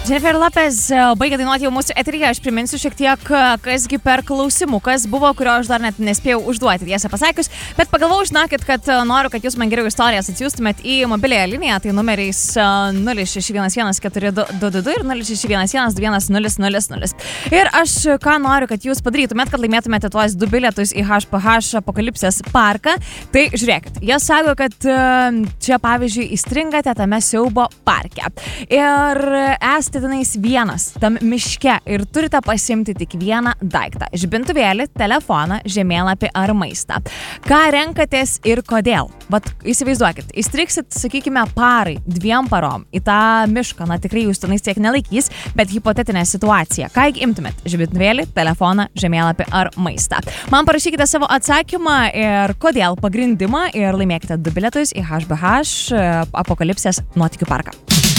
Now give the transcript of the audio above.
Jennifer Lopez baigė dainuoti jau mūsų eteryje. Aš priminsiu šiek tiek, kasgi per klausimukas buvo, kurio aš dar net nespėjau užduoti, tiesą pasakius. Bet pagalvojau, žinokit, kad noriu, kad jūs man geriau istorijas atsiųstumėt į mobiliąją liniją. Tai numeriais 06114222 ir 0611210000. Ir aš ką noriu, kad jūs padarytumėt, kad laimėtumėte tuos 2 bilietus į HPH Apokalipsės parką. Tai žiūrėkit, jie sako, kad čia pavyzdžiui įstringate tame siaubo parke. Ir esate tenais vienas tam miške ir turite pasimti tik vieną daiktą. Žibintuvėlį, telefoną, žemėlapį ar maistą. Ką renkatės ir kodėl? Vat įsivaizduokit, įstriksit, sakykime, parai, 2 parom į tą mišką. Na tikrai jūs tenais tiek nelaikys, bet hipotetinė situacija. Ką imtumėt? Žibintuvėlį, telefoną, žemėlapį ar maistą? Man parašykite savo atsakymą ir kodėl pagrindimą ir laimėkite 2 bilietus į HBH Apokalipsės nuotykių parką.